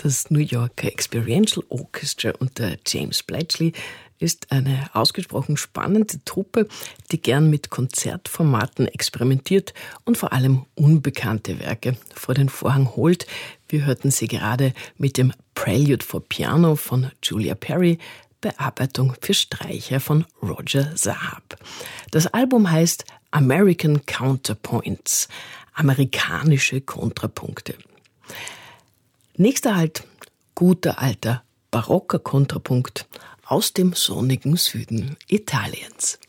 Das New Yorker Experiential Orchestra unter James Blatchley ist eine ausgesprochen spannende Truppe, die gern mit Konzertformaten experimentiert und vor allem unbekannte Werke vor den Vorhang holt. Wir hörten sie gerade mit dem Prelude for Piano von Julia Perry, Bearbeitung für Streicher von Roger Zahab. Das Album heißt American Counterpoints, amerikanische Kontrapunkte. Nächster Halt, guter alter barocker Kontrapunkt aus dem sonnigen Süden Italiens.